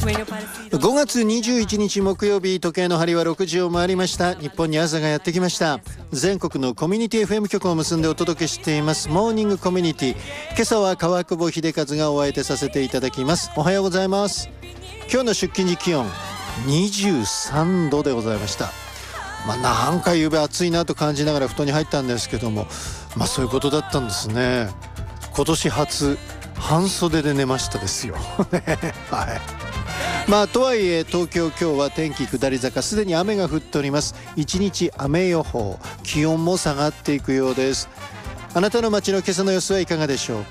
5月21日木曜日、時計の針は6時を回りました。日本に朝がやってきました。全国のコミュニティ FM 局を結んでお届けしていますモーニングコミュニティ。今朝は川久保秀和がお相手させていただきます。おはようございます。今日の出勤時気温23度でございました。なんか夕べ暑いなと感じながら布団に入ったんですけども、そういうことだったんですね。今年初半袖で寝ましたですよはい。とはいえ東京今日は天気下り坂、すでに雨が降っております。一日雨予報、気温も下がっていくようです。あなたの街の今朝の様子はいかがでしょう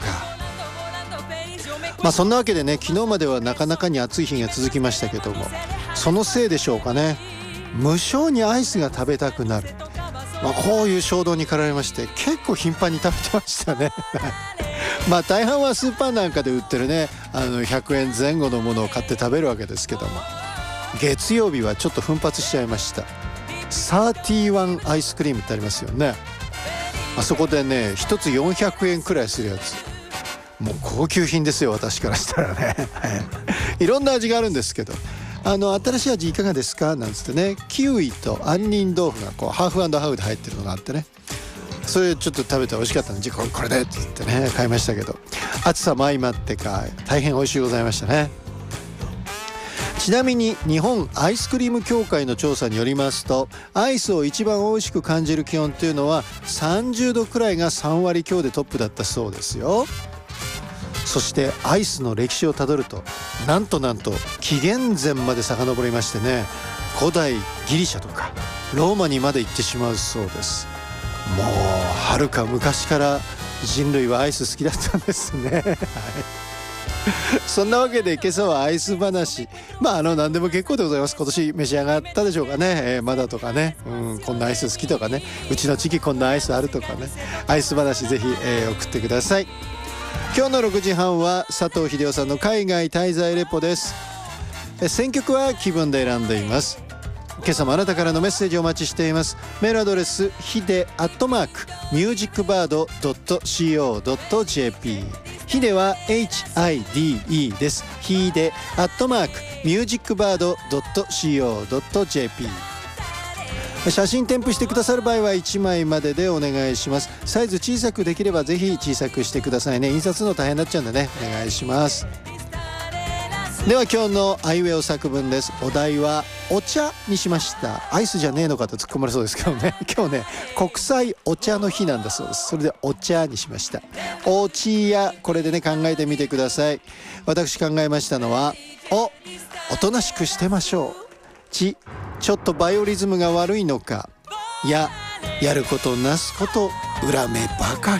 か。そんなわけでね、昨日まではなかなかに暑い日が続きましたけども、そのせいでしょうかね、無性にアイスが食べたくなる、こういう衝動に駆られまして結構頻繁に食べてましたね大半はスーパーなんかで売ってるね、100円前後のものを買って食べるわけですけども、月曜日はちょっと奮発しちゃいました。31アイスクリームってありますよね。あそこでね、一つ400円くらいするやつ、もう高級品ですよ、私からしたらねいろんな味があるんですけど、新しい味いかがですかなんつってね、キウイと杏仁豆腐がこうハーフ&ハーフで入ってるのがあってね、それちょっと食べて美味しかったので、じゃあこれでって言ってね買いましたけど、暑さも相まってか大変美味しいございましたね。ちなみに日本アイスクリーム協会の調査によりますと、アイスを一番美味しく感じる気温というのは30度くらいが3割強でトップだったそうですよ。そしてアイスの歴史をたどると、なんと紀元前まで遡りましてね、古代ギリシャとかローマにまで行ってしまうそうです。もうはるか昔から人類はアイス好きだったんですねはい。そんなわけで今朝はアイス話、何でも結構でございます。今年召し上がったでしょうかね、まだとかね、こんなアイス好きとかね、うちの地域こんなアイスあるとかね、アイス話ぜひ、送ってください。今日の6時半は佐藤秀夫さんの海外滞在レポです。選曲は気分で選んでいます。今朝もあなたからのメッセージをお待ちしています。メールアドレスhide@musicbird.co.jp、 hideは HIDE です。hide@musicbird.co.jp。写真添付してくださる場合は1枚まででお願いします。サイズ小さくできればぜひ小さくしてくださいね。印刷の大変になっちゃうんでね、お願いします。では今日のアイウェオ作文です。お題はお茶にしました。アイスじゃねえのかと突っ込まれそうですけどね、今日ね国際お茶の日なんだそうです。それでお茶にしました。おちや、これでね考えてみてください。私考えましたのは、おとなしくしてましょう。ちょっとバイオリズムが悪いのか。やることなすこと恨めばかり。